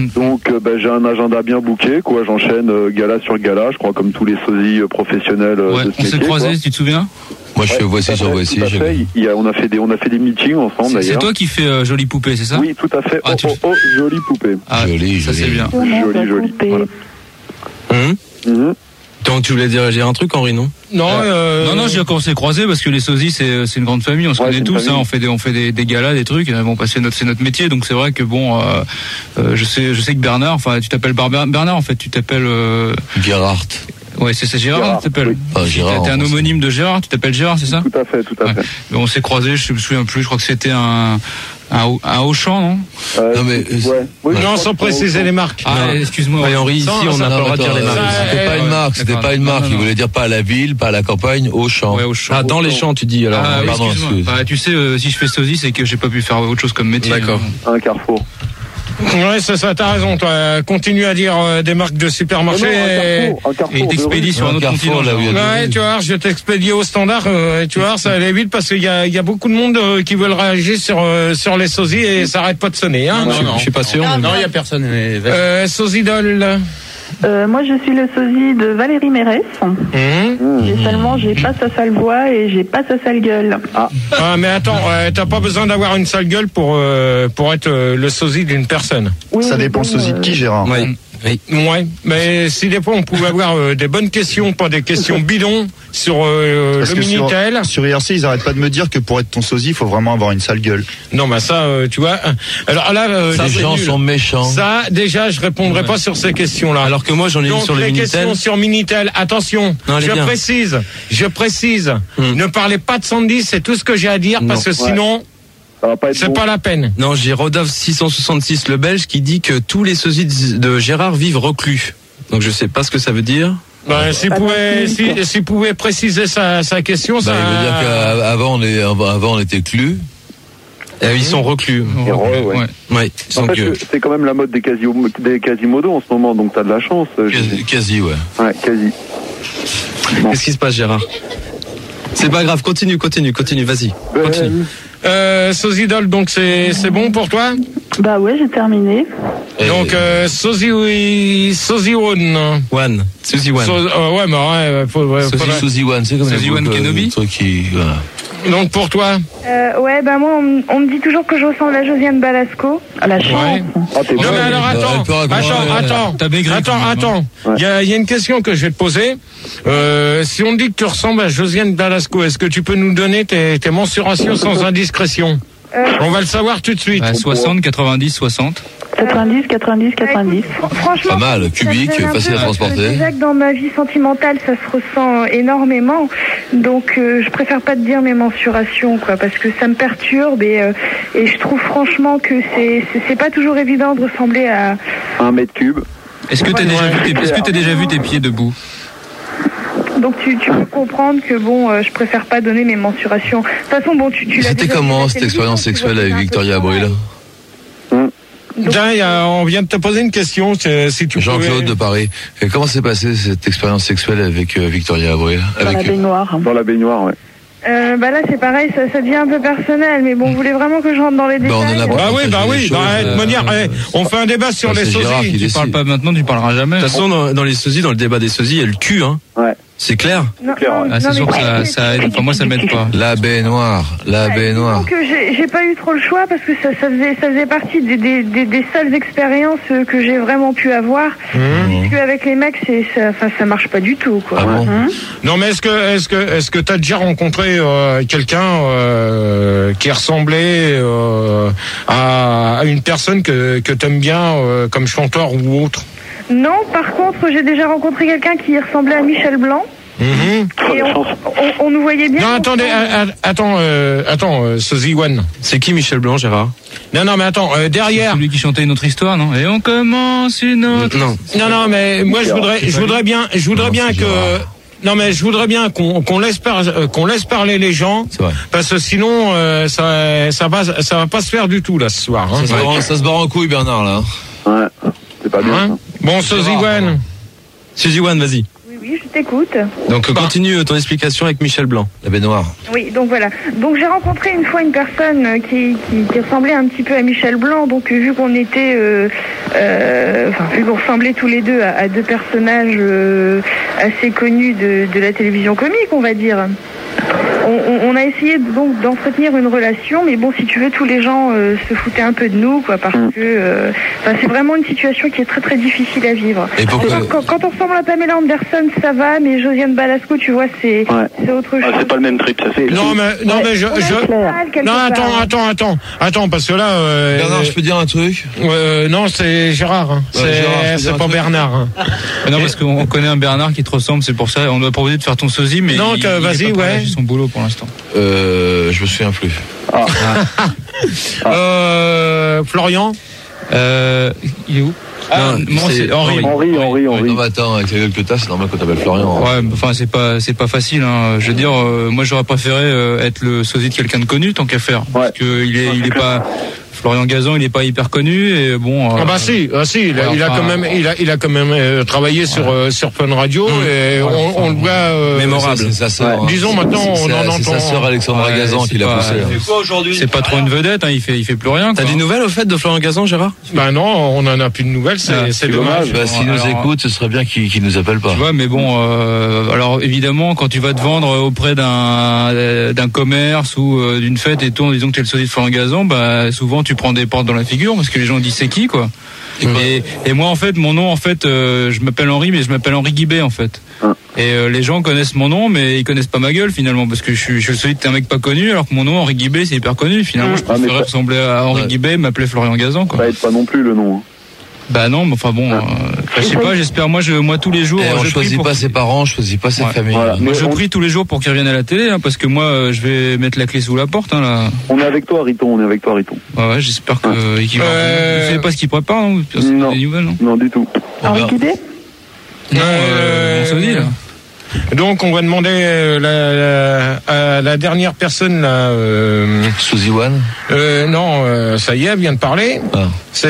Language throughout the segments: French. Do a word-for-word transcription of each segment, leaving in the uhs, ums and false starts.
Donc euh, bah, j'ai un agenda bien booké, quoi. J'enchaîne euh, gala sur gala, je crois, comme tous les sosies euh, professionnels. Euh, ouais, de ce on métier, s'est croisés, quoi. tu te souviens? Moi, je ouais, fais voici sur voici. Tout à fait. Il y a, on a fait des, on a fait des meetings ensemble. C'est, c'est toi qui fais euh, Jolie Poupée, c'est ça? Oui, tout à fait. Ah, oh, tu... oh, oh, jolie poupée. Ah, joli, ça joli. c'est bien. Joli, joli. Voilà. Hum Mm-hmm. Donc tu voulais dire, dire un truc, Henri, non? Non, euh... non, non, je dis qu'on s'est croisés parce que les sosies, c'est, c'est une grande famille, on se ouais, connaît tous, hein, on fait des, on fait des, des galas, des trucs, bon, parce que c'est notre, c'est notre métier, donc c'est vrai que bon, euh, euh, je sais, je sais que Bernard, enfin, tu t'appelles Bernard, en fait, tu t'appelles, euh... Gerhardt. Ouais, c'est, c'est Gérard, Gérard, tu t'appelles. oui. Ah, Gérard, T'es un homonyme de Gérard, tu t'appelles Gérard, c'est ça? Tout à fait, tout à ouais. fait. On s'est croisés, je me souviens plus, je crois que c'était un, un, un Auchan, non? Euh, Non, mais, ouais. Oui, non, sans préciser les marques. Ah, non. excuse-moi. Ouais, Henri, ici, on n'a pas le droit de dire les marques. C'était pas une marque, c'était pas une marque. Il voulait dire pas à la ville, pas à la campagne, au champ. Ouais, au champ. Ah, dans les champs, tu dis, alors. Ah, pardon, excuse-moi. excuse. Bah, tu sais, euh, si je fais sosie, c'est que j'ai pas pu faire autre chose comme métier. D'accord. Hein. Un Carrefour. Ouais, c'est ça, t'as raison, toi. Continue à dire euh, des marques de supermarché. Non, non, un et... Carrefour, un Carrefour Et il de t'expédie rue. sur un Un autre Carrefour, continent. là où il y a genre. Ouais, tu vois, je t'expédie au standard, euh, tu vois, ça allait vite parce qu'il y a, il y a beaucoup de monde euh, qui veulent réagir sur, euh, sur les sosies et ça arrête pas de sonner, hein. Non, non, je suis pas sûr. Non, mais- il n'y a personne. Euh, Sosidol. Euh, moi, je suis le sosie de Valérie Mérès. Mmh. J'ai seulement, j'ai pas sa sale voix et j'ai pas sa sale gueule. Ah, mais attends, euh, t'as pas besoin d'avoir une sale gueule pour, euh, pour être euh, le sosie d'une personne. Oui, Ça mais dépend le bon, sosie de qui, euh, Gérard. Oui. Oui. Ouais, mais si des fois on pouvait avoir euh, des bonnes questions, pas des questions bidons sur euh, Parce le que sur, Minitel. sur I R C, ils arrêtent pas de me dire que pour être ton sosie, il faut vraiment avoir une sale gueule. Non, mais ça, euh, tu vois. Alors là, euh, Les gens nul. sont méchants. Ça, déjà, je répondrai Ouais. pas sur ces questions-là. Alors que moi, j'en ai eu Donc sur le les Minitel. questions sur Minitel, attention, Non, elle est je bien. précise, je précise, Hmm. ne parlez pas de Sandy, c'est tout ce que j'ai à dire, parce que Ouais. sinon, Ça va pas être c'est bon. pas la peine. Non, j'ai Rodolphe six cent soixante-six, le Belge, qui dit que tous les sosies de de Gérard vivent reclus. Donc je sais pas ce que ça veut dire. Ben, s'il Pas pouvait, d'intimité. si, s'il pouvait préciser sa, sa question, Bah, ça. il veut dire qu'avant on est, avant on était clus. Euh, ils sont reclus. Et re, ouais. Ouais. Ouais. En Donc, fait, euh, c'est- c'est quand même la mode des quasi des Quasimodo en ce moment, donc t'as de la chance. euh, Quasi, Gigi. quasi, ouais. Ouais, quasi. qu'est-ce qui se passe, Gérard? C'est pas grave, continue, continue, continue, vas-y. Continue. Euh, Sosidol, donc c'est, c'est bon pour toi? Bah ouais, j'ai terminé. Et- Donc, euh, Sosi, Sosiwon. One. Suzy One. So, euh, ouais, mais ouais, faut, ouais, Suzy, faudrait- Suzy One, c'est comme Suzy les One groupes, euh, Kenobi. trucs qui, voilà. Donc pour toi, Euh, ouais, bah moi, on, m- on me dit toujours que je ressemble à Josiane Balasco. À la chance. Ouais. Ah, t'es non bon. mais alors elle attends, peut raconter, attends, euh, attends, t'as maigri attends, quand même, attends. hein. Il y a, il y a une question que je vais te poser. Euh, si on dit que tu ressembles à Josiane Balasco, est-ce que tu peux nous donner tes, tes mensurations sans indiscrétion? Euh, On va le savoir tout de suite. Bah, soixante, quatre-vingt-dix, soixante. quatre-vingt-dix, quatre-vingt-dix, bah, quatre-vingt-dix. écoute, fr- franchement, Pas mal, ça cubique, me gêne un facile peu à parce que transporter. Déjà que dans ma vie sentimentale, ça se ressent euh, énormément. Donc, euh, je préfère pas te dire mes mensurations, quoi, parce que ça me perturbe et, euh, et je trouve franchement que c'est c'est- c'est pas toujours évident de ressembler à. Un mètre cube. Est-ce que t'as déjà vu tes, est-ce que t'as déjà vu tes pieds debout? Donc, tu, tu peux comprendre que bon, euh, je préfère pas donner mes mensurations. De toute façon, bon, tu, tu l'as C'était déjà comment vu à la cette expérience télévision, tu sexuelle vois, avec c'est un peu Victoria ça. Abril? Donc, Tiens, il y a- on vient de te poser une question. c'est- Si tu Jean-Claude pouvais- de Paris. Et comment s'est passée cette expérience sexuelle avec euh, Victoria Abril? Dans la Avec, baignoire. Dans la baignoire, ouais. Euh, bah là c'est pareil, ça, ça devient un peu personnel, mais bon, vous voulez vraiment que je rentre dans les Bah, détails? on en a pas- Bah oui, bah oui. Des Bah, choses, de manière, euh, eh, on fait un débat sur bah, les c'est Gérard sosies. qui Tu décide. parles pas maintenant, tu parleras jamais. De toute façon, dans, dans les sosies, dans le débat des sosies, il y a le cul, hein. Ouais. C'est clair. Non, clair, non, ouais. Ah, c'est non, sûr mais que ça, c'est- ça aide. Enfin, moi, ça m'aide pas. La baignoire, la Ouais, baignoire. disons que j'ai j'ai pas eu trop le choix parce que ça, ça, faisait, ça faisait partie des, des, des, des seules expériences euh, que j'ai vraiment pu avoir. Mmh. Parce qu'avec les mecs, c'est, ça, enfin, ça marche pas du tout, quoi. Ah bon? Hein. Non, mais est-ce que, est-ce que, est-ce que t'as déjà rencontré euh, quelqu'un euh, qui ressemblait euh, à, à une personne que que t'aimes bien euh, comme chanteur ou autre? Non, par contre, j'ai déjà rencontré quelqu'un qui ressemblait à Michel Blanc. Mhm. Et on, on, on nous voyait bien. Non, attendez, a- a- attends, euh, attends, euh, Sosie One. C'est qui Michel Blanc, Gérard? Non, non, mais attends, euh, derrière. Celui qui chantait une autre histoire, non? Et on commence une autre. Non. Non, non, mais moi je voudrais, je voudrais bien, je voudrais Non, bien c'est que. Gérard. Non, mais je voudrais bien qu'on qu'on laisse par- euh, qu'on laisse parler les gens, C'est vrai. parce que sinon euh, ça ça va ça va pas se faire du tout là ce soir. Hein. Ça se barre en- ça se barre en couille, Bernard, là. Ouais. C'est pas bien. Hein ça. Bon, Sosie Gérard, One. Suzy One, vas-y. Oui, oui, je t'écoute. Donc continue ton explication avec Michel Blanc. La baignoire. Oui, donc voilà. Donc j'ai rencontré une fois une personne qui, qui, qui ressemblait un petit peu à Michel Blanc. Donc vu qu'on était, euh, euh, enfin vu qu'on ressemblait tous les deux à, à deux personnages euh, assez connus de, de la télévision comique, on va dire. On, on a essayé donc d'entretenir une relation, mais bon, si tu veux, tous les gens euh, se foutaient un peu de nous, quoi, parce que euh, c'est vraiment une situation qui est très très difficile à vivre. Et pourquoi... quand, quand on ressemble à Pamela Anderson, ça va, mais Josiane Balasco, tu vois, c'est Ouais. c'est autre chose. Ah, c'est pas le même trip, ça c'est. Non mais non Ouais, mais je, on a je... le mal, quelque non part. attends attends attends attends parce que là euh, Bernard, je peux dire un truc? euh, non c'est Gérard, hein. Ouais, c'est Gérard, je peux dire c'est un pas truc. Bernard. Hein. Non, parce qu'on connaît un Bernard qui te ressemble, c'est pour ça. On doit proposer de faire ton sosie, mais Non, il, que- il est vas-y, pas prêt à ouais. lâcher son boulot pour l'instant. Euh, je me souviens plus. Ah. Euh, Florian. Euh, il est où Ah, Non, moi, c'est c'est Henri. Henri, Henri, Ouais, Henri. non, mais attends, avec la gueule que t'as, c'est normal qu'on t'appelle Florian. Ouais, mais enfin c'est pas c'est pas facile. Hein. Je veux dire, euh, moi j'aurais préféré euh, être le sosie de quelqu'un de connu tant qu'à faire, parce Ouais. que il est il est pas Florian Gazan, il est pas hyper connu et bon. Euh, Ah bah si, ah si, il a, ouais, il a enfin, quand même, il a, il a quand même euh, travaillé sur euh, sur Fun Radio et Ouais, on, enfin, on le voit. euh, Mémorable. C'est sa sœur. Ouais. Disons, maintenant, on C'est- en c'est entend- sa sœur Alexandra Ouais, Gazan c'est qui l'a pas- poussé. hein. quoi aujourd'hui? c'est pas trop une vedette, hein, il fait il fait plus rien. T'as quoi. des nouvelles au fait de Florian Gazan, Gérard? Bah non, on en a plus de nouvelles, c'est Ah, c'est c'est dommage. Bah, s'il nous Alors, écoute, ce serait bien qu'il qu'il nous appelle pas. Tu vois, mais bon, euh, alors évidemment, quand tu vas te vendre auprès d'un euh, d'un commerce ou euh, d'une fête et tout, en disant que tu es le sosie de Florian Gazan, bah souvent tu prends des portes dans la figure parce que les gens disent c'est qui quoi. Et, et moi en fait, mon nom en fait, euh, je m'appelle Henri, mais je m'appelle Henri Guibet en fait. Ah. Et euh, les gens connaissent mon nom, mais ils connaissent pas ma gueule finalement, parce que je suis, je suis le sosie d'un mec pas connu, alors que mon nom Henri Guibet c'est hyper connu. Finalement, je Ah, mais préférais ça- ressembler à Henri Ouais. Guibet, m'appeler Florian Gazan quoi. Ça aide pas non plus le nom. Bah non, mais enfin bon, euh, je sais pas, j'espère. Moi, je, moi tous les jours, Eh, on je prie choisit pour pas ses parents, on choisit pas ses Ouais. familles. Voilà. Moi, Mais je on- prie tous les jours pour qu'il revienne à la télé, hein, parce que moi, euh, je vais mettre la clé sous la porte. Hein, là. On est avec toi, Riton, on est avec toi, Riton. Ouais, ouais, j'espère que euh, qu'il va. Euh, Vous savez pas ce qu'il prépare, non, C'est Non. des nouvelles, non, Non, du tout. Henri verra. Guibet non euh, on se dit là. Donc on va demander euh, la, la, à la dernière personne là. Euh, Suzy One. euh, non, euh, ça y est, elle vient de parler. Ah. C'est.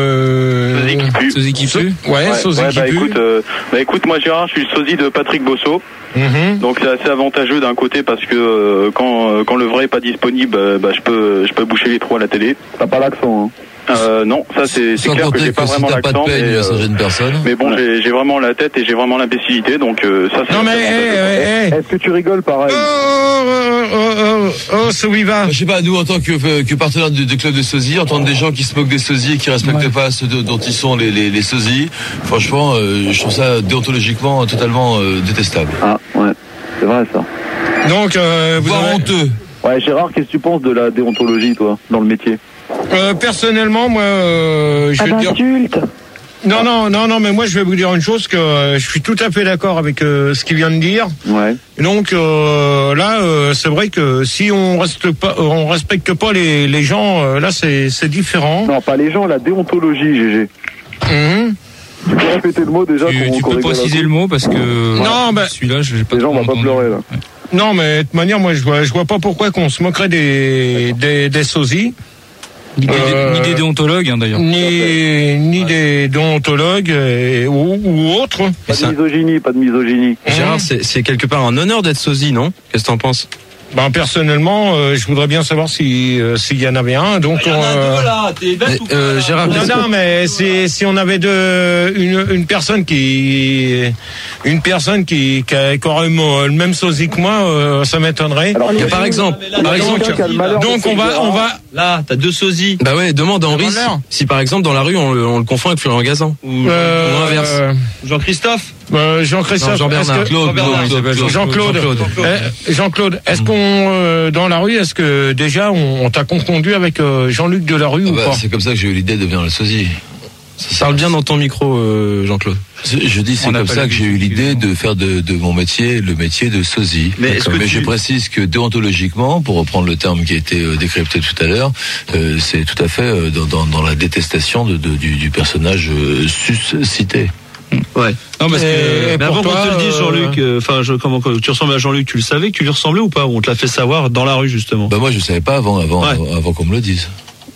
Euh, Sosie qui pue. Sosie qui So- pue. Ouais, Ouais, Sosie ouais, qui bah, pue. écoute, euh, bah écoute, moi Gérard, je suis le sosie de Patrick Bosso. Mhm. Donc c'est assez avantageux d'un côté parce que euh, quand euh, quand le vrai est pas disponible, euh, bah je peux je peux boucher les trous à la télé. T'as pas l'accent, hein euh, Non, ça c'est c'est Sans clair que compter j'ai que, pas si vraiment t'as pas de l'accent. peigne, Mais, ça euh, gêne personne. mais bon, j'ai j'ai vraiment la tête et j'ai vraiment l'imbécilité, donc euh, ça c'est. Non mais, assez eh, avantageux. eh, eh. Est-ce que tu rigoles pareil? Oh, oh, oh, oh, oh, Souiva. Je sais pas, nous en tant que, que partenaire du, du club de sosies, entendre des gens qui se moquent des sosies et qui respectent Ouais. pas ceux de- dont ils sont les, les, les sosies, franchement, euh, je trouve ça déontologiquement totalement euh, détestable. Ah ouais, c'est vrai ça. Donc, euh, vous Voire avez- honteux. Ouais, Gérard, qu'est-ce que tu penses de la déontologie, toi, dans le métier? euh, personnellement, moi, euh, je Ah vais te dire. d'insulte. Non, non, non, non, mais moi, je vais vous dire une chose que euh, je suis tout à fait d'accord avec euh, ce qu'il vient de dire. Ouais. Donc euh, là, euh, c'est vrai que si on reste pas, euh, on respecte pas les, les gens, euh, là, c'est c'est différent. Non, pas les gens, la déontologie, G G. Mhm. Tu peux répéter le mot déjà Tu, qu'on tu qu'on peux rigole un préciser peu. le mot parce que Non, bah- celui-là, je l'ai pas. Les gens trop vont pas entendu. pleurer, là. Ouais. Non, mais de toute manière, moi, je vois, je vois pas pourquoi qu'on se moquerait des des, des sosies. Ni des, Euh, ni des déontologues hein, d'ailleurs. Ni, ni des déontologues euh, ou, ou autres. Pas ça- de misogynie, pas de misogynie. Gérard, c'est c'est quelque part un honneur d'être sosie, non? Qu'est-ce que t'en penses? Ben, personnellement, euh, je voudrais bien savoir si euh, s'il y en avait un. Donc, on, euh, là, t'es bête ou euh, Gérard, non, qu'est-ce que- non, mais si, si on avait deux, une, une personne qui, une personne qui, qui, a, qui aurait le même sosie que moi, euh, ça m'étonnerait. Alors, Et par exemple, par exemple, quelqu'un qui a le malheur Donc, de on va, on va, là, t'as deux sosies. Bah ouais, demande à Henri si, Demande-leur. si par exemple dans la rue on, le- on le confond avec Florian Gazan ou, euh, ou l'inverse. euh, Jean-Christophe. euh, Jean-Christophe, Non, Jean-Bernard. est-ce que- Claude, Bernard, Claude, il s'appelle Claude. Jean-Claude, Jean-Claude. Eh, Jean-Claude, est-ce qu'on euh, dans la rue, est-ce que déjà on, on t'a confondu avec euh, Jean-Luc Delarue Ah ou bah, pas? c'est comme ça que j'ai eu l'idée de devenir le sosie. Ça, Parle bien dans ton micro, euh, Jean-Claude. Je je dis, c'est On comme appelle ça que j'ai eu l'habitude, l'idée effectivement. de faire de, de mon métier le métier de sosie. Mais est-ce que Mais tu- je précise que déontologiquement, pour reprendre le terme qui a été euh, décrypté tout à l'heure, euh, c'est tout à fait euh, dans, dans, dans la détestation de, de- du, du personnage euh, suscité. Ouais. Non parce Et- que et Mais avant pour qu'on toi, te le dise, euh, Jean-Luc, euh, enfin, je, comment que tu ressembles à Jean-Luc, tu le savais que tu lui ressemblais ou pas? Ou on te l'a fait savoir dans la rue, justement? Bah moi je savais pas avant avant Ouais. avant, avant qu'on me le dise.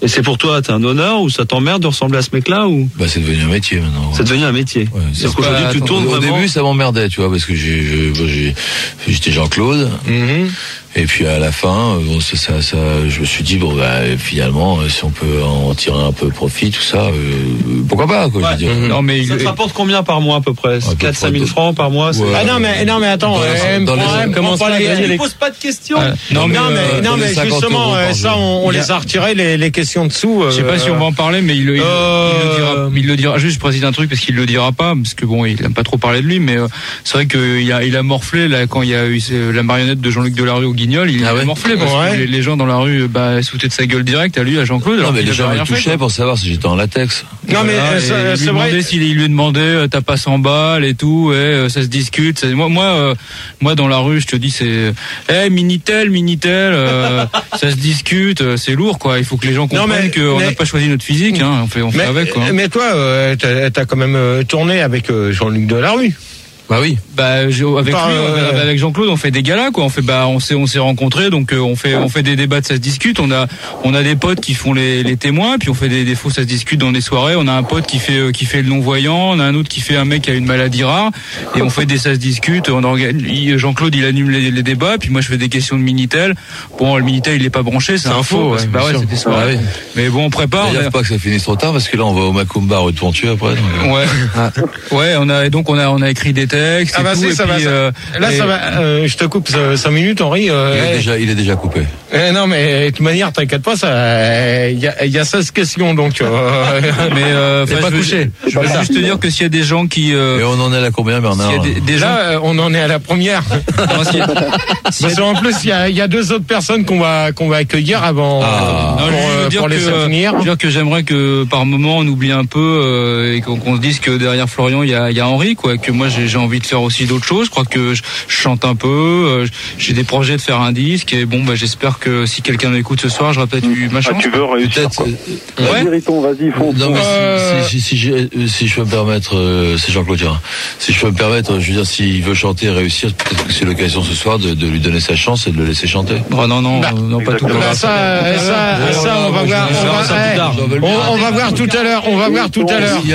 Et c'est pour toi, t'es un honneur ou ça t'emmerde de ressembler à ce mec-là ou? Bah, c'est devenu un métier maintenant. C'est devenu un métier. Ouais, c'est parce qu'aujourd'hui, tu tournes Au vraiment. début, ça m'emmerdait, tu vois, parce que j'ai, j'ai, j'ai- j'étais Jean-Claude. Mhm. Et puis à la fin, bon, ça, ça, ça, je me suis dit bon, bah, finalement, si on peut en tirer un peu profit, tout ça, euh, pourquoi pas, quoi. Ouais. Je veux dire. Mhm. Non, mais Ça il, te rapporte combien par mois à peu près? peu quatre à cinq mille près. francs par mois? c'est- Ouais. Ah non mais non mais attends, Dans les- euh, dans les- problème, commence prends pas pas à les- gagner Tu les- poses pas de questions. Euh, non, mais, non mais euh, non dans mais les cinquante justement euros par euh, ça jour. on, on Il y a- les a retirés les, les questions dessous. je sais pas euh, si on va en parler, mais il, il, il- Euh, il le dira. Il le dira. Juste, je précise un truc parce qu'il le dira pas, parce que bon, il aime pas trop parler de lui, mais euh, c'est vrai qu'il a, il a morflé là quand il y a eu euh, la marionnette de Jean-Luc Delarue au Guignol. Il Ah a ouais. morflé parce Ouais. que les, les gens dans la rue, bah, se foutaient de sa gueule direct à lui, à Jean-Claude. Non, alors mais qu'il les avait gens rien me fait, touchaient quoi. pour savoir si j'étais en latex. Non mais Voilà, euh, et c'est- il lui c'est demandait vrai. s'il il lui demandait euh, t'as pas cent balles et tout, et euh, ça se discute. C'est- Moi, moi, euh, moi dans la rue, je te dis c'est, eh minitel, minitel, euh, ça se discute, euh, c'est lourd quoi. Il faut que les gens Non, comprennent mais- qu'on n'a mais- pas choisi notre physique, hein. On fait, on fait Mais, avec quoi. mais toi, euh, t'as, t'as quand même euh, tourné avec euh, Jean-Luc Delarue. Bah oui. Bah je- avec Par, lui, on- euh, avec Jean-Claude, on fait des galas quoi. On fait bah on s'est on s'est rencontrés, donc euh, on fait on fait des débats, ça se discute. On a on a des potes qui font les, les témoins, puis on fait des défauts, ça se discute dans des soirées. On a un pote qui fait euh, qui fait le non voyant, on a un autre qui fait un mec qui a une maladie rare, et on fait des ça se discute. On organise, il- Jean-Claude il anime les, les débats, puis moi je fais des questions de minitel. Bon le minitel il est pas branché, c'est C'est un un faux. faux, parce que, ouais, bah bien ouais, sûr. c'est des soirées. Ah oui. Mais bon on prépare. on D'ailleurs, a- faut pas que ça finisse trop tard parce que là, on va au Macumba rue de Ponthieu après. donc, euh, Ouais, ouais, on a et donc on a on a écrit des textes. Ah et bah tout, si, et ça puis, va, ça- euh, Là et- ça va. euh, je te coupe cinq minutes, Henri. euh, il, est eh, déjà, il est déjà coupé. eh, non mais de toute manière, t'inquiète pas, ça. Il y a, il y a seize questions donc. euh, Mais euh, T'es enfin, pas je veux- couché. Je veux juste te dire que s'il y a des gens qui, euh, Et on en est à combien, Bernard? s'il y a des, des gens, Là, euh, on en est à la première. non, s'il y a- s'il y Parce a- qu'en plus, il y a, il y a deux autres personnes qu'on va qu'on va accueillir avant Ah. pour, non, je veux euh, dire pour que, laisser finir. je veux dire que j'aimerais que par moment on oublie un peu euh, et qu'on qu'on se dise que derrière Florian il y a, il y a Henri quoi, que moi j'ai j'ai envie de faire aussi d'autres choses. Je crois que je, je chante un peu, euh, j'ai des projets de faire un disque et bon bah j'espère que si quelqu'un m'écoute ce soir, j'aurai peut-être eu ma Ah, chance. tu veux réussir Peut-être. quoi. euh, Ouais. Vas-y, Riton, vas-y, fonce. Non, mais Euh, si, si, si, si, j'ai- euh, si je peux me permettre, euh, c'est Jean-Claude Gérard. Si je peux me permettre, je veux dire, s'il veut chanter et réussir, peut-être que c'est l'occasion ce soir de, de lui donner sa chance et de le laisser chanter. Oh, non non Bah, non pas tout. exactement. Bah, ça, euh, ça, ça, on va voir. On va, ça plus eh, tard. on, on va voir tout à l'heure. On va voir tout à l'heure. Il y a-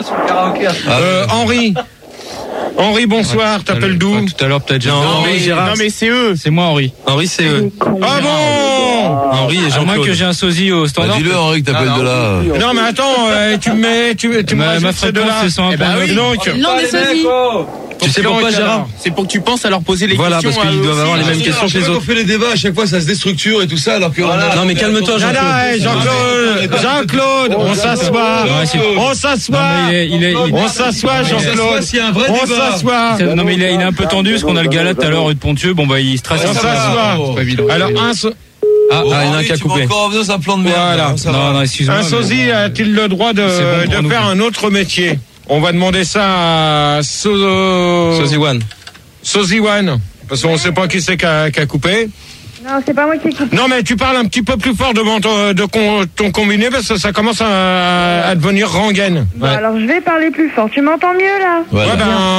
Euh, Henri. Henri, bonsoir. T'appelles d'où? Ouais, tout à l'heure peut-être. Non, Henri, mais Gérard. non, mais c'est eux. C'est moi Henri. Henri, c'est eux. Ah bon? Henri et À moins que Jean-Claude. j'ai un sosie au Bah, standard. dis-le, Henri, que t'appelles de là. Non mais attends, euh, tu me mets, tu, tu me Ma- rajoutes ma ces deux-là. fréquence, c'est cent un Eh ben point oui, neuf. donc. L'un des sosies. Tu sais pourquoi, Gérard? C'est pour que tu penses à leur poser les Voilà, questions. parce qu'ils à eux doivent avoir aussi. les mêmes questions que les autres. fait les débats, à chaque fois, ça se déstructure et tout ça, alors que. Non, mais calme-toi, Non, non, eh, Jean-Claude, Jean-Claude, on s'assoit, Ouais, c'est- on Non, s'assoit, mais il est, il est, il- on s'assoit, Jean-Claude, s'il y a un vrai on débat. s'assoit, c'est- non mais il est, il est un peu tendu parce qu'on a le gala tout à l'heure rue de Ponthieu. Bon bah il stresse on un peu. s'assoit. C'est pas évident. Alors un, so- Ah, Ah, il y en a un qui a coupé. Encore besoin d'un plan de merde. Voilà. hein, ça non va. non excuse-moi. un mais- sosie a-t-il le droit de, C'est bon pour de nous. faire un autre métier? On va demander ça à so... Sosie One. Sosie One, parce qu'on sait pas qui c'est qui a, qui a coupé. Non, c'est pas moi qui ai coupé. Non, mais tu parles un petit peu plus fort devant ton, de con- ton combiné parce que ça commence à, à devenir rengaine. Bon, alors je vais parler plus fort. Tu m'entends mieux là? Voilà. Ouais,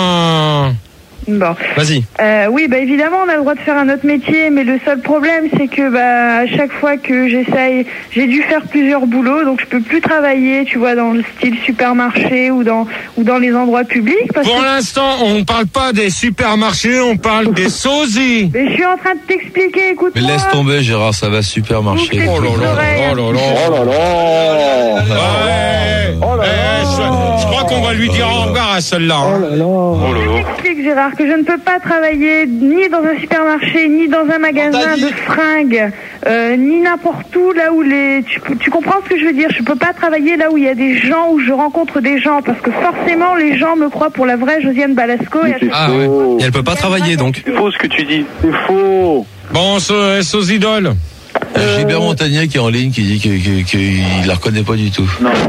ben, Bon. Vas-y. Euh, oui, bah évidemment, on a le droit de faire un autre métier, mais le seul problème, c'est que bah à chaque fois que j'essaye, j'ai dû faire plusieurs boulots, donc je peux plus travailler, tu vois, dans le style supermarché ou dans ou dans les endroits publics. Parce pour que l'instant, on parle pas des supermarchés, on parle des sosies. mais je suis en train de t'expliquer, écoute-moi. Mais laisse tomber, Gérard, ça va super marcher. Oh là là, oh là là. Oh là là. Ouais. Oh là Eh, là. je, je crois qu'on va lui dire au revoir à celle-là. Oh hein. là là. Oh là Je là. t'explique, Gérard, que je ne peux pas travailler ni dans un supermarché, ni dans un magasin de fringues, euh, ni n'importe où, là où les... Tu, tu comprends ce que je veux dire? Je peux pas travailler là où il y a des gens, où je rencontre des gens, parce que forcément, les gens me croient pour la vraie Josiane Balasco. Et à C'est chaque Ah ouais. faux. Et elle peut pas travailler, donc. C'est faux ce que tu dis. C'est faux. Bon, so, Sosidol. Il y a Gilbert Montagnier qui est en ligne qui dit que- que- qu'il la reconnaît pas du tout. Non.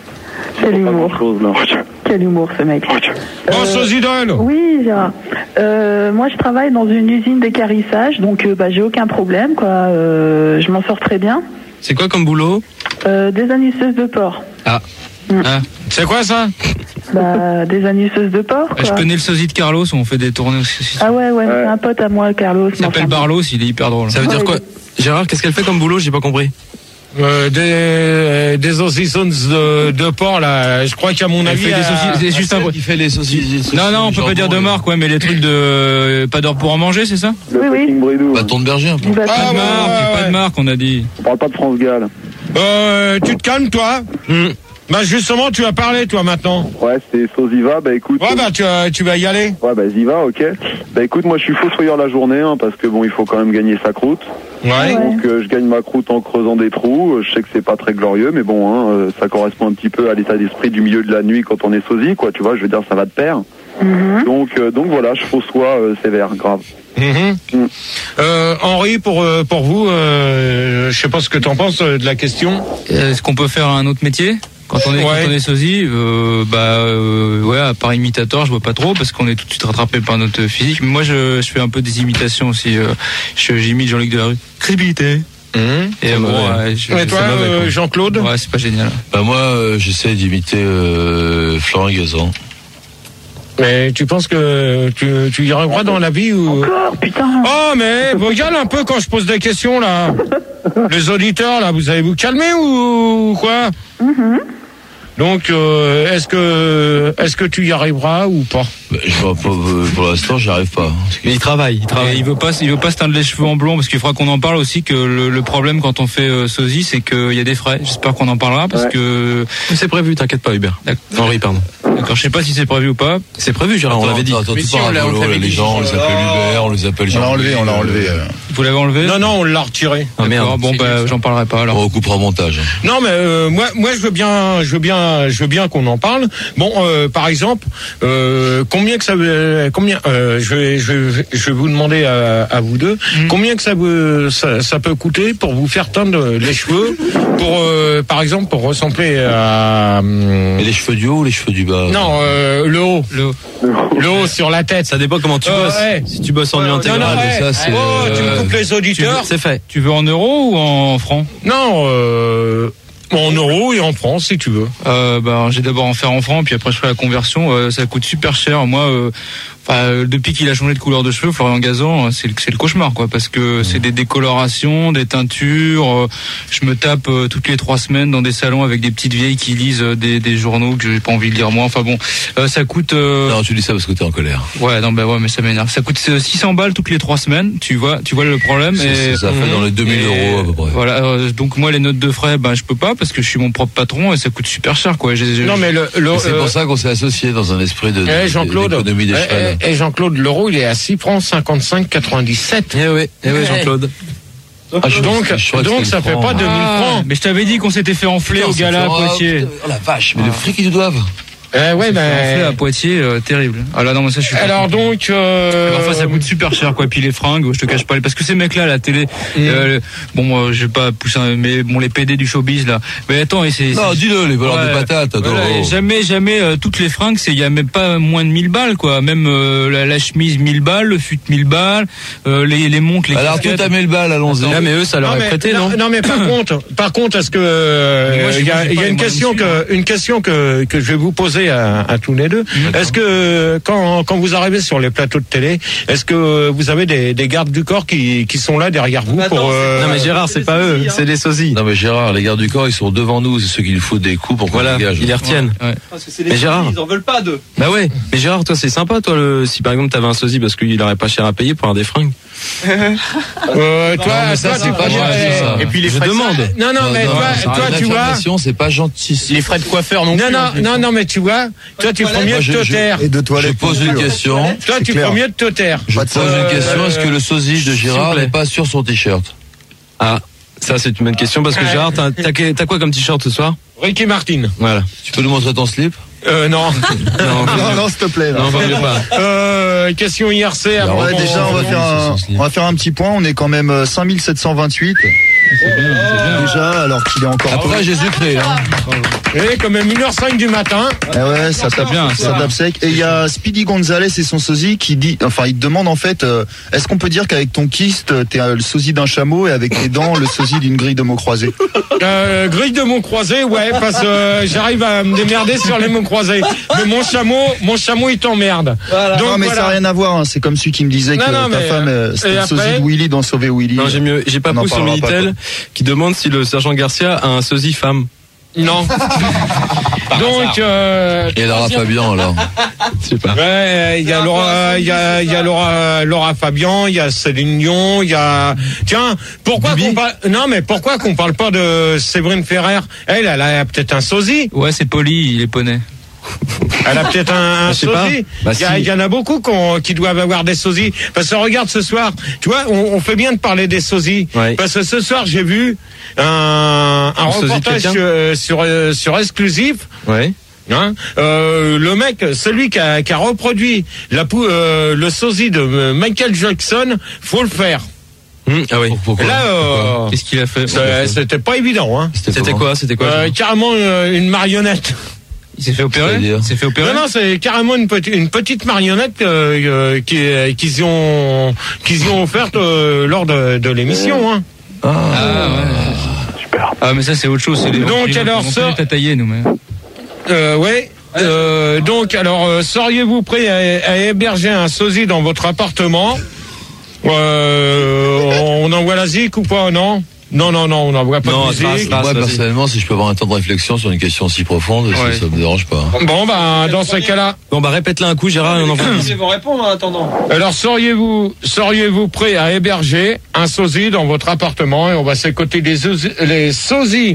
Quel Pas humour. grand-chose, non. Quel humour, ce mec. Bon, Sosidol. Oui, Gérard. Euh, moi, je travaille dans une usine d'équarrissage, donc euh, bah, j'ai aucun problème, quoi. Euh, je m'en sors très bien. C'est quoi comme boulot? Euh, des anisseuses de porc. Ah. Mm. Ah. C'est quoi ça? Bah, des anisseuses de porc, Je quoi. connais le sosie de Carlos, on fait des tournées aussi. Ah ouais, ouais, c'est un pote à moi, Carlos. Il s'appelle Enfin, Barlos, il est hyper drôle. Ça veut dire quoi? Gérard, qu'est-ce qu'elle fait comme boulot? J'ai pas compris. Euh, des, des saucissons de, de porc là, je crois qu'à mon avis fait des saucisses, c'est juste un... Il fait les saucisses. Non, non, on peut pas dire de marque, ouais, mais les trucs de pas d'heure pour en manger, c'est ça? Oui, oui. Bâton de berger un peu. Pas Ah, de ouais, marque, ouais, pas ouais. de marque, on a dit. On parle pas de France Gall. Euh, tu te calmes toi. Mm. Bah justement, tu vas parler toi maintenant. Ouais, c'est Sosiva, bah écoute. Ouais bah tu, vas- tu vas y aller. Ouais, bah Ziva, ok. Bah écoute, moi je suis fossoyeur la journée, hein, parce que bon, il faut quand même gagner sa croûte. Ouais. Donc euh, je gagne ma croûte en creusant des trous. Euh, Je sais que c'est pas très glorieux, mais bon, hein, euh, ça correspond un petit peu à l'état d'esprit du milieu de la nuit quand on est sosie, quoi. Tu vois, je veux dire, ça va de pair. Mhm. Donc, euh, donc voilà, je fossoie euh, sévère, grave. Mhm. Mm. Euh, Henri, pour euh, pour vous, euh, je sais pas ce que t'en penses euh, de la question. Est-ce qu'on peut faire un autre métier? Quand on est, Ouais. quand on est sosie, euh, bah, euh, ouais, à part imitateur, je vois pas trop parce qu'on est tout de suite rattrapé par notre physique. Mais moi, je, je fais un peu des imitations aussi. Euh, je- j'imite Jean-Luc Delarue. Crédibilité. Et bon, ouais, je- Et toi, c'est mauvais, euh, quoi. Jean-Claude? Ouais, c'est pas génial. Bah moi, euh, j'essaie d'imiter euh, Florent Gazan. Mais tu penses que tu, tu y arriveras dans la vie ou... Encore, putain. Oh mais regarde un peu quand je pose des questions là. Les auditeurs là, vous allez vous calmer ou quoi? Mhm. Donc euh, est-ce que est-ce que tu y arriveras ou pas? Bah, je vois pas, euh, pour l'instant, j'y arrive pas. Mais il travaille, il Et travaille. il veut pas, il veut pas se teindre les cheveux en blond parce qu'il faudra qu'on en parle aussi que le, le problème quand on fait euh, sosie, c'est qu'il y a des frais. J'espère qu'on en parlera parce Ouais. que. C'est prévu, t'inquiète pas, Hubert. D'accord. Henri, pardon. D'accord, je sais pas si c'est prévu ou pas. C'est prévu, Gérard, on l'avait dit. Attends, Mais tout si, par on l'a- rigolo, on l'avait là, les dit. gens, on les appelle Hubert, on les appelle On Jean. l'a enlevé, on l'a enlevé. euh. Vous l'avez enlevé? Non non, on l'a retiré. Ah merde. D'accord, bon, bah, j'en parlerai pas On alors. recoupera au montage. Non mais euh, moi moi je veux bien je veux bien je veux bien qu'on en parle. Bon euh, par exemple euh, combien que ça euh, combien euh, je vais je vais je vais vous demander à, à vous deux Mm. combien que ça, vous, ça ça peut coûter pour vous faire teindre les cheveux pour euh, par exemple pour ressembler à hum, Et les cheveux du haut ou les cheveux du bas? non euh, le haut Le... le haut sur la tête. Ça dépend comment tu Euh, bosses. ouais. Si tu bosses en nuit Non, non, intégrale, ouais. ça, c'est, Oh, tu me euh, coupes les Tu veux- auditeurs. c'est fait. Tu veux en euros ou en francs? Non euh, en euros et en francs si tu veux. Euh, bah, j'ai d'abord en faire en francs, puis après je ferai la conversion. Euh, ça coûte super cher. Moi, euh, enfin, euh, depuis qu'il a changé de couleur de cheveux, Florian Gazan, euh, c'est le, c'est le cauchemar, quoi, parce que c'est des décolorations, des teintures. euh, je me tape euh, toutes les trois semaines dans des salons avec des petites vieilles qui lisent euh, des, des journaux que j'ai pas envie de lire moi. Enfin bon, euh, ça coûte. Euh, Non, tu dis ça parce que t'es en colère. ouais, non, bah ouais, mais ça m'énerve. Ça coûte euh, six cents balles toutes les trois semaines. Tu vois, tu vois le problème. C'est- et, c'est- ça fait dans les deux mille et euros à peu près. Voilà. euh, donc moi, les notes de frais, ben je peux pas parce que je suis mon propre patron et ça coûte super cher, quoi. J'ai- j'ai- Non mais le, le Et c'est euh, pour ça qu'on s'est associé dans un esprit de, de- Eh, Jean-Claude, d'économie eh, d'échelle. eh, eh, Jean-Claude, l'euro il est à six francs cinquante-cinq quatre-vingt-dix-sept. Eh oui, eh oui, Jean-Claude. Ah, je- Donc, je crois que donc c'était ça le fait franc. pas deux mille Ah, francs. mais je t'avais dit qu'on s'était fait enfler Putain, au ça gala à fait- Poitiers. Oh la vache, mais Ah. le fric qu'ils nous doivent. Eh ouais, On s'est fait enfler à ben. Poitiers, euh, terrible. Ah là non, mais ça je suis. pas Alors content. donc. Euh... Mais enfin, ça coûte super cher, quoi. Puis les fringues, je te cache pas, parce que ces mecs-là, à la télé, euh, bon, moi, je vais pas pousser, un- mais bon, les P D du showbiz là. Mais attends, et c'est. Non, c'est- dis-le, les valeurs Ouais, de patates. attends, voilà, et oh. jamais, jamais, euh, toutes les fringues, c'est, il y a même pas moins de mille balles, quoi. Même euh, la, la chemise mille balles, le fut mille balles, euh, les, les montres, les Alors, tout casquettes. à mille balles, allons-y. Ah, mais eux, ça leur Non est mais, prêté, non, non? non mais par contre, par contre, est-ce que euh, Mais moi, je- il y a, j'ai il y pas a les une moyens question de suivre. que une question que que je vais vous poser à, à tous les deux. D'accord. Est-ce que quand quand vous arrivez sur les plateaux de télé, est-ce que vous avez des, des gardes du corps qui qui sont là derrière vous Mais pour attends, euh, Non, mais Gérard, c'est pas eux, c'est les sosies. Non, mais Gérard, les gardes du corps, ils sont devant nous. C'est ceux qui nous foutent des coups pour qu'on Voilà, dégage. ils les retiennent. Ouais. Parce que c'est les Mais Gérard. sosies, ils en veulent pas d'eux. Bah ouais, mais Gérard, toi, c'est sympa, toi, le... si par exemple t'avais un sosie parce qu'il aurait pas cher à payer pour avoir des fringues. euh, toi, mais ça, toi, c'est tu- pas ouais, gentil, ça. Et puis les Je frais de- demande. Non non mais toi c'est toi une tu vois. affirmation, c'est pas gentil. Les frais de coiffeur non, non, non, non, non, mais tu vois, toi, tu ferais mieux Moi, de je- te je- taire. Et de Je toilettes. pose une question. Toi, c'est tu clair. ferais mieux de te taire. Je Pas de pose ça. une question. Euh, Est-ce que le sosie de s'il Gérard vous plaît. n'est pas sur son t-shirt? Ah, ça c'est une bonne question parce que Ouais. Gérard, t'as, t'as, t'as quoi comme t-shirt ce soir? Ricky Martin. Voilà. Tu peux nous montrer ton slip? Euh, non. Non, Non, non, s'il te plaît. là. non, vaut mieux pas. Euh, question I R C avant. Ouais, qu'on- déjà, on va faire un, on va faire un petit point. On est quand même euh, cinq mille sept cent vingt-huit. Déjà, alors qu'il est encore. Après Jésus-Christ, hein. Eh, quand même une heure cinq du matin. Eh ouais, ça tape bien, ça tape sec. Et il y a Speedy Gonzalez et son sosie qui dit, enfin, il te demande en fait, euh, est-ce qu'on peut dire qu'avec ton kyste, t'es euh, le sosie d'un chameau et avec tes dents, le sosie d'une grille de mots croisés? Euh, grille de mots croisés, ouais, parce que euh, j'arrive à me démerder sur les mots croisés. Mais mon chameau, mon chameau, il t'emmerde. Donc, non, mais ça n'a voilà. rien à voir. Hein. C'est comme celui qui me disait Non, que non, ta mais, femme, euh, et c'était le après sosie de Willy dans Sauver Willy. Non, j'ai mieux, j'ai pas On en poussé sur le parlera pas, Minitel. qui demande si le sergent Garcia a un sosie femme. Non. Donc, euh, et Laura Fabian alors. Je sais pas. Ouais, il y a Laura, il y a, il y a Laura, Laura Fabian, il y a Céline Dion, il y a. Tiens, pourquoi qu'on parle Non, mais pourquoi qu'on parle pas de Séverine Ferrer? Elle, elle a peut-être un sosie. Ouais, c'est Poli, il est poney. Elle a peut-être un, un sosie. Bah, il, y a, si. il y en a beaucoup qu'on, qui doivent avoir des sosies. Parce que regarde ce soir, tu vois, on, on fait bien de parler des sosies. Ouais. Parce que ce soir, j'ai vu un, un Un sosie de reportage quelqu'un sur, sur, euh, sur Exclusif. Ouais. Hein euh, le mec, celui qui a, qui a reproduit la pou, euh, le sosie de Michael Jackson, faut le faire. Mmh, ah oui. Pourquoi? Là, euh, Qu'est-ce qu'il a fait? ça- c'était pas évident. Hein. C'était quoi? C'était quoi? Euh, carrément euh, une marionnette. Il s'est fait opérer? C'est-à-dire Il s'est fait opérer? Non, non, c'est carrément une petite, une petite marionnette euh, euh, qui, euh, qu'ils y ont, qu'ils y ont offerte euh, lors de, de l'émission. Hein. Ah, Ah ouais. Super. Ah mais ça c'est autre chose. C'est les Donc, alors, ça- t'as taillé nous mais. Euh, ouais. Euh, donc, alors, euh, seriez-vous prêt à, à héberger un sosie dans votre appartement? euh, On envoie la zik ou pas? Non. Non, non, non, on n'envoie pas Non, de trace, musique. trace. moi vas-y. personnellement, si je peux avoir un temps de réflexion sur une question si profonde, Ouais. ça, ça me dérange pas. Bon, bah, dans ce cas-là. Bon bah répète-la un coup, Gérard, et on envoie. Ils vont répondre en attendant. Alors, seriez-vous, seriez-vous prêt à héberger un sosie dans votre appartement? Et on va s'écouter les, sosi- les sosies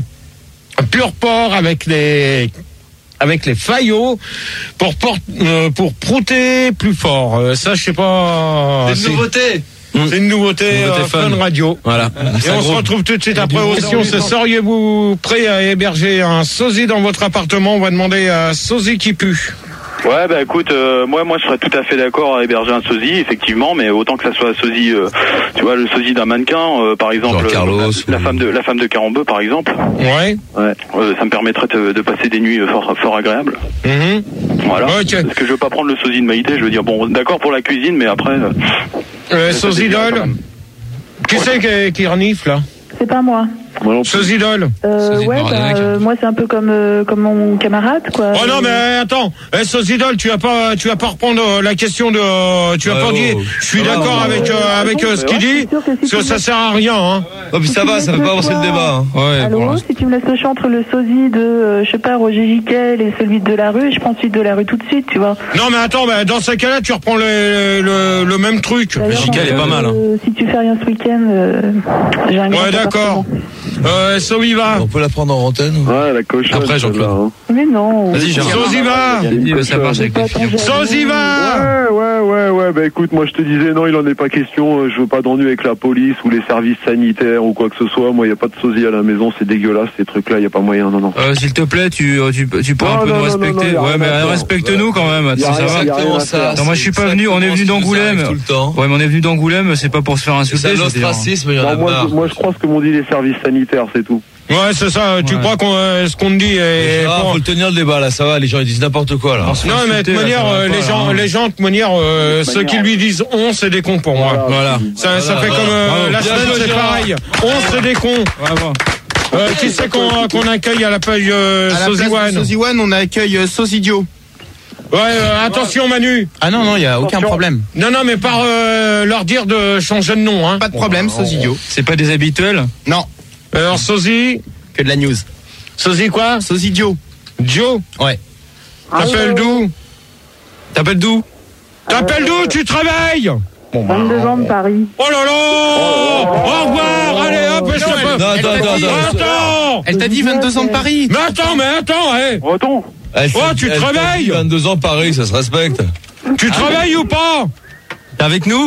pur porc avec les, avec les faillots pour, por- euh, pour prouter plus fort. Euh, ça, je sais pas. C'est une nouveauté. C'est une nouveauté, Nouveauté euh, fun. Fun Radio. Voilà. Et on se retrouve tout de suite après aussi. On se seriez-vous prêt à héberger un sosie dans votre appartement? On va demander à sosie qui pue. Ouais, bah écoute, euh, moi, moi, je serais tout à fait d'accord à héberger un sosie, effectivement, mais autant que ça soit un sosie, euh, tu vois, le sosie d'un mannequin, euh, par exemple, Genre Carlos, la, la ou- femme de la femme de Carambeu, par exemple. Ouais. Ouais, euh, ça me permettrait de, de passer des nuits fort, fort agréables. Mhm. Voilà. Ok. Parce que je veux pas prendre le sosie de Maïté. Je veux dire, bon, d'accord pour la cuisine, mais après. Euh, Euh, ça sosie dévient quand d'ol. même. Qui c'est qui, qui renifle là? C'est pas moi. Sosie d'ol. Euh, Sosie de ouais, bah, Bardanac. euh, moi c'est un peu comme euh, comme mon camarade quoi. Oh non, mais Euh, attends, eh, sosie d'ol, tu vas pas, tu vas pas reprendre euh, la question de, euh, tu vas Ouais, pas oh. dire, je suis Ah, d'accord non, avec, non, euh, avec euh, ce qu'il dit, c'est sûr que si parce que tu ça me- sert à rien, hein. Oh, puis ça va, ça fait pas avancer le débat. Hein. Ouais. Allô, bon, si tu me laisses le choix entre le sosie de, euh, je sais pas, Roger Giquel et celui de la rue, je prends celui de la rue tout de suite, tu vois. Non, mais attends, bah, dans ce cas-là, tu reprends le, le, le même truc. D'ailleurs, Giquel dans- est pas mal, hein. euh, Si tu fais rien ce week-end, euh, j'ai un grand Ouais, d'accord. appartement. Euh, Soviva. On peut la prendre en antenne ou... Ouais, la cochonne. Après, Jean-Claude. celle-là, hein. Mais non. Vas-y, Gérard. Soziva. Il dit, ça marche avec les filles. Soziva. Ouais, ouais, ouais, ouais, bah écoute, moi je te disais, non, il en est pas question, euh, je veux pas d'ennui avec la police ou les services sanitaires ou quoi que ce soit, moi y a pas de sosie à la maison, c'est dégueulasse, ces trucs-là, y a pas moyen, non, non. Euh, S'il te plaît, tu, tu, tu pourras Non, un peu non, nous non, respecter. non, non, y a Ouais, rien mais à faire. respecte-nous quand même. Y a Ça rien- va. y a rien à faire. Non, moi je suis pas venu, on est venu d'Angoulême. Tout le temps. Ouais, mais on est venu d'Angoulême, c'est pas pour se faire C'est insulter. je veux dire. l'ostracisme, il y en a Non, moi, marre. je, moi je crois ce que m'ont dit les services sanitaires, c'est tout. Ouais, c'est ça. Tu Ouais. crois qu'on, euh, ce qu'on te dit est. Ah, bon. faut le tenir le débat là, ça va, les gens ils disent n'importe quoi là. On se fait Non, mais de insulter, toute là, manière, ça va euh, pas, les là, gens, hein. les gens, de toute manière, euh, De toute ceux qui manière. lui disent on, c'est des cons pour moi. Voilà. Voilà. Ça, ça Voilà, fait voilà. comme euh, Bravo. la Bien semaine, joué, c'est Gérard. pareil. On, c'est des cons. Bravo. Euh, qui c'est qu'on qu'on accueille à la page euh, À la place Sozy de One? Sozy One, on accueille euh, Sosidio. Ouais, euh, attention Manu. Ah non, non, il n'y a aucun Attention. problème. Non, non, mais par euh, leur dire de changer de nom, hein. Pas de problème, Sosidio. C'est pas des habituels? Non, Alors Sozy, que de la news. Sozy quoi? Sosidio. Joe. Ouais. T'appelles d'où? T'appelles d'où? T'appelles d'où? Tu travailles? vingt-deux ans de Paris. Oh là là! Au revoir! Allez hop, je te peux. Non, attends, attends, attends. Attends! Elle t'a dit vingt-deux ans de Paris. Mais attends, mais attends, hé! Attends, Elle Oh, fait- tu elle travailles fait vingt-deux ans Paris, ça se respecte. Tu travailles ou pas? T'es avec nous?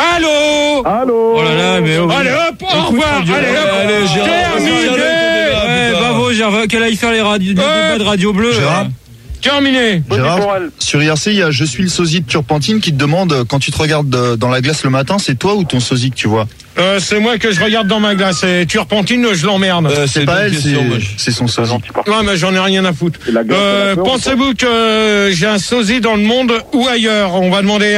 Allô? allô. Oh là là, mais oh, Allez hop, au revoir! Allez hop! Allez, Gérard, Terminé! Ouais, bravo, Gérard, qu'elle aille faire les radios, les Ouais. débats de Radio Bleu. Gérard. Terminé! Gérard, pour elle. sur I R C, il y a Je suis le sosie de Turpentine qui te demande, euh, quand tu te regardes euh, dans la glace le matin, c'est toi ou ton sosie que tu vois? Euh, c'est moi que je regarde dans ma glace. Et Turpentine, je l'emmerde. Euh, C'est une pas bonne elle, question, c'est- moi, je- c'est son sosie. Non, mais j'en ai rien à foutre. Et la glace, Euh, elle a peur, pensez-vous que j'ai un sosie dans le monde ou ailleurs? On va demander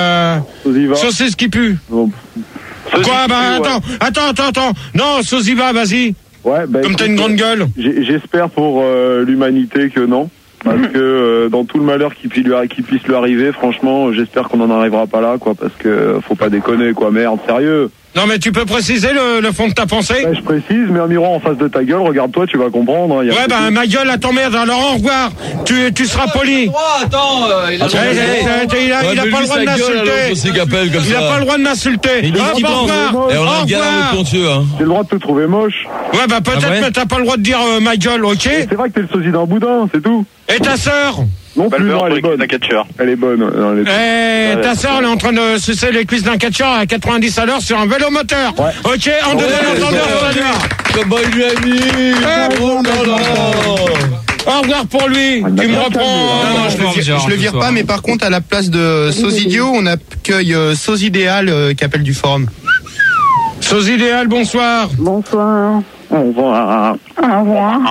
à Soziva. Saucisse qui pue. Bon. Quoi? Bah, attends, attends, attends, attends. Non, Sosiva, vas-y. Ouais, bah, Comme t'as écoute, une grande gueule. j'ai- J'espère pour euh, l'humanité que non. Parce que euh, dans tout le malheur qui, pu lui, qui puisse lui arriver, franchement, j'espère qu'on n'en arrivera pas là, quoi. Parce que faut pas déconner, quoi. Merde, sérieux. Non, mais tu peux préciser le, le fond de ta pensée? Bah, je précise, mets un miroir en face de ta gueule, regarde-toi, tu vas comprendre. Hein, y a ouais, bah, de... ma gueule à ton merde, alors au revoir. Tu, tu seras poli. Attends, euh, il a, attends, il a, il a, ouais, il a pas le droit de m'insulter. Il a pas le droit de m'insulter. Il dit qu'il pense. Et on a un gars talentueux, hein. J'ai le droit de te trouver moche. Ouais, bah, peut-être, ah ouais. Mais t'as pas le droit de dire euh, ma gueule, ok? C'est vrai que t'es le sosie d'un boudin, c'est tout. Et ta sœur? Non plus, non, elle est bonne. Elle est bonne. Non, elle est... Eh, ta sœur, elle est en train de sucer les cuisses d'un catcheur à quatre-vingt-dix à l'heure sur un vélo moteur. Ouais. Ok, en donnant l'entendeur, comment il lui a mis? Oh là là. Au revoir pour lui. Tu me reprends. Non, non, je, le vire, je le vire pas, mais par contre, à la place de Sosidio, on accueille euh, Sosidéal euh, qui appelle du forum. Sosidéal, bonsoir. Bonsoir. Au revoir. Au revoir.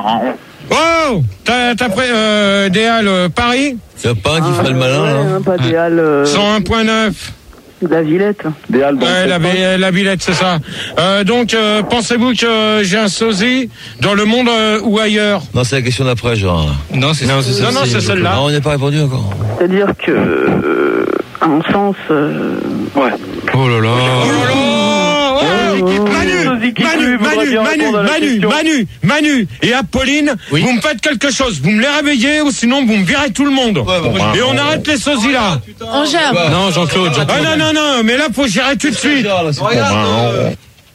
Oh, t'as, t'as pré, euh, Déal, euh, Paris? Y'a pas un qui ah, ferait le malin, ouais, là? Pas Déal. Euh... cent un point neuf. La Villette. Déal, bon, ouais, la, la Villette, c'est ça. Euh, donc, euh, pensez-vous que j'ai un sosie dans le monde euh, ou ailleurs? Non, c'est la question d'après, genre. Non, c'est, non, c'est, celle-ci. Non, non, c'est celle-là. Non, on n'a pas répondu encore. C'est-à-dire que, euh, à mon sens, euh... ouais. Oh là là. Oh là là. Oh, Manu, Manu, Manu, Manu, Manu, Manu, Manu et Apolline, oui. Vous me faites quelque chose, vous me les réveillez ou sinon vous me virez tout le monde. Ouais, bah, et on ouais. Arrête les sosies là. On gère. Bah, non, Jean-Claude, Jean-Claude. Ah non, non, non, mais là faut gérer tout de suite. Là, regarde, euh...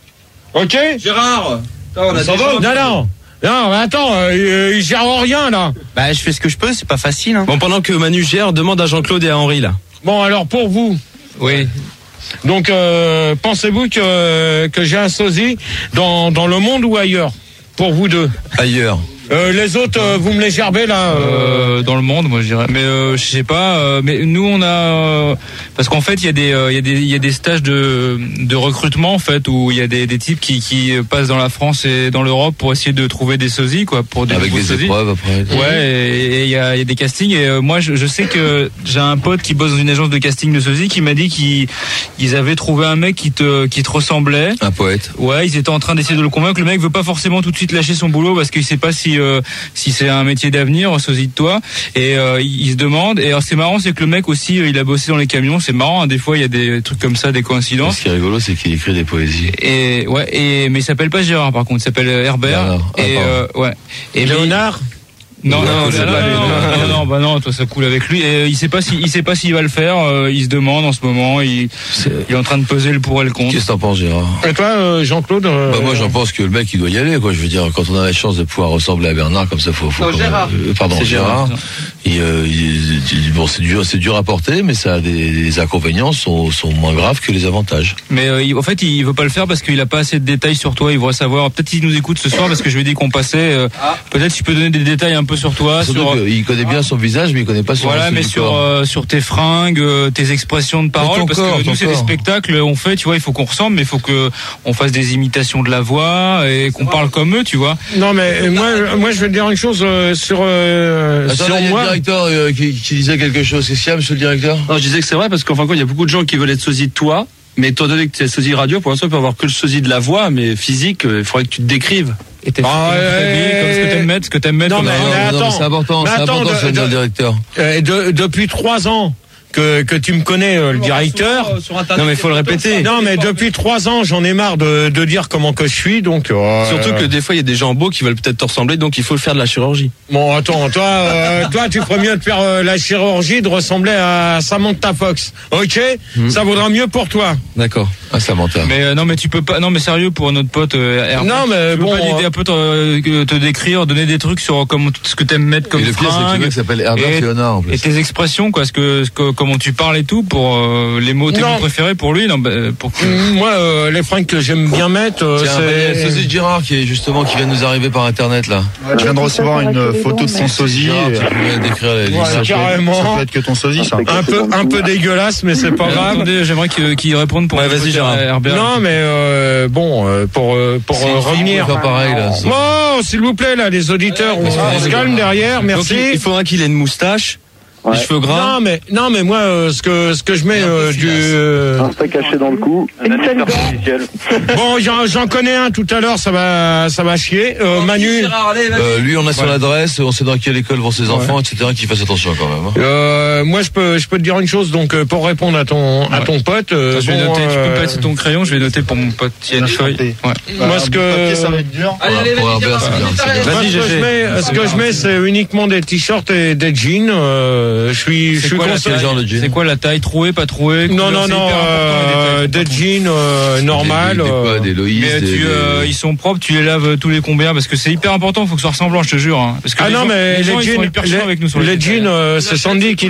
ok Gérard, attends, on a ça va. Non, non. Non, mais attends, euh, il gère rien là. Bah, je fais ce que je peux, c'est pas facile. Hein. Bon, pendant que Manu gère, demande à Jean-Claude et à Henri là. Bon, alors pour vous. Oui. Donc, euh, pensez-vous que, que j'ai un sosie dans, dans le monde ou ailleurs? Pour vous deux. Ailleurs. Euh, les autres, euh, vous me les gerbez là euh... Euh, dans le monde, moi je dirais. Mais euh, je sais pas. Euh, mais nous, on a euh, parce qu'en fait, il y a des, il euh, y a des, il y a des stages de, de recrutement en fait où il y a des, des types qui, qui passent dans la France et dans l'Europe pour essayer de trouver des sosies quoi, pour des avec des sosies. Épreuves après. Ouais, et il y a, y a des castings. Et euh, moi, je, je sais que j'ai un pote qui bosse dans une agence de casting de sosies qui m'a dit qu'ils ils avaient trouvé un mec qui te, qui te ressemblait. Un poète. Ouais, ils étaient en train d'essayer de le convaincre. Le mec veut pas forcément tout de suite lâcher son boulot parce qu'il sait pas si Euh, si c'est un métier d'avenir, sosie de toi, et euh, il, il se demande. Et alors c'est marrant, c'est que le mec aussi, il a bossé dans les camions. C'est marrant, hein, des fois il y a des trucs comme ça, des coïncidences. Ce qui est rigolo, c'est qu'il écrit des poésies. Et ouais, et mais il s'appelle pas Gérard, par contre, il s'appelle Herbert. Ah, et euh, ouais. Et Léonard. Non, non, non, non, non, non, non, non, bah non, toi ça coule avec lui. Et il sait pas si, il sait pas s'il va le faire. Euh, il se demande en ce moment. Il, il est en train de peser le pour et le contre. Qu'est-ce que t'en penses, Gérard? Et toi, euh, Jean-Claude euh... Bah moi, j'en pense que le mec, il doit y aller, quoi. Je veux dire, quand on a la chance de pouvoir ressembler à Bernard comme ça, faut. faut non, Gérard. Euh, pardon, c'est Gérard. Gérard. Et, euh, il, bon, c'est dur, c'est dur à porter, mais ça a des, des inconvénients sont, sont moins graves que les avantages. Mais euh, il, en fait, il veut pas le faire parce qu'il a pas assez de détails sur toi. Il voudrait savoir. Peut-être qu'il nous écoute ce soir parce que je lui ai dit qu'on passait. Euh, ah. Peut-être tu peux donner des détails un peu sur toi. Sur il connaît bien son visage, mais il connaît pas son. Voilà, mais sur euh, sur tes fringues, euh, tes expressions de parole, parce corps, que nous c'est corps. des spectacles, on fait, tu vois, il faut qu'on ressemble, mais il faut que on fasse des imitations de la voix et qu'on parle comme eux, tu vois. Non, mais moi, moi, je vais te dire une chose euh, sur. Euh, Attends, sur il y a moi. le directeur euh, qui, qui disait quelque chose. Qu'est-ce qu'il y a, monsieur le directeur? Non, je disais que c'est vrai parce qu'en fin de compte, il y a beaucoup de gens qui veulent être sosies de toi. Mais étant donné que tu es sosie radio, pour l'instant, tu peux avoir que le sosie de la voix, mais physique, il faudrait que tu te décrives. Et t'es ah, ouais, comme ce que t'aimes mettre, ce que t'aimes mettre. Non, comme mais, un... mais attends, non, mais c'est important, mais c'est attends, important, de, c'est de, le directeur. Euh, de, depuis trois ans que, que tu me connais, euh, le directeur. Sur, sur Internet, non, mais il faut le répéter. Non, mais depuis trois ans, j'en ai marre de, de dire comment que je suis, donc. Euh, Surtout que des fois, il y a des gens beaux qui veulent peut-être te ressembler, donc il faut faire de la chirurgie. Bon, attends, toi, euh, toi, tu ferais mieux de faire euh, la chirurgie, de ressembler à Samantha Fox, ok? Mmh. Ça vaudra mieux pour toi. D'accord. Ah, Samantha. Mais euh, non, mais tu peux pas. Non, mais sérieux pour notre pote. Euh, Herbert, non, mais tu peux bon. pas l'aider un peu te, euh, te décrire, donner des trucs sur comment ce que t'aimes mettre comme et le pire, c'est que le mec s'appelle Herbert Léonard en plus. Et tes expressions, quoi, ce que, ce que comment tu parles et tout, pour euh, les mots, tes mots préférés pour lui, non, bah, pour que... Moi, euh, les fringues que j'aime bien mettre, euh, c'est. C'est sosie de Gérard qui est justement qui vient de nous arriver par internet là. Je viens de recevoir une photo de son sosie. Tu peux décrire les voilà, carrément. Ça peut être que ton sosie, ça. Un peu, un peu dégueulasse, mais c'est pas grave. Attendez, j'aimerais qu'il qu'il réponde pour. Ouais, vas-y, Gérard. Herbert. Non, mais euh, bon, euh, pour euh, pour euh, revenir. Faire pareil là. Oh, s'il vous plaît, là, les auditeurs, on se calme derrière, merci. Donc, il faudra qu'il ait une moustache. Les cheveux gras. Non mais non mais moi euh, ce que ce que je mets euh, du euh... un steak caché dans le cou. Bon, j'en, j'en connais un tout à l'heure, ça va ça va chier. Euh, Manu. Euh, lui, on a son adresse, on sait dans quelle école vont ses enfants, ouais. et cetera. Qu'il fasse attention quand même. Hein. Euh, moi, je peux je peux te dire une chose. Donc, pour répondre à ton à ton pote, euh, je vais bon, noter. Euh... Tu peux passer ton crayon. Je vais noter pour mon pote. Il y a une feuille. Ouais. Bah, moi, ce que papier, ça va être dur. Allez, allez, vas-y, ce que je mets, ce que je mets, c'est uniquement des t-shirts et des jeans. Euh, je suis je suis conseillé. C'est quoi la taille, trouée, pas trouée? Non, non, non, euh, des jeans euh, normales. Des, des, quoi, des Loïs, mais des, tu, des... Euh, ils sont propres, tu les laves tous les combien? Parce que c'est hyper important, il faut que ce soit ressemblant, je te jure. Hein. Parce que ah les non, gens, mais les, les gens, jeans, ils sont hyper chiants avec nous sur les, les jeans, euh, c'est Sandy qui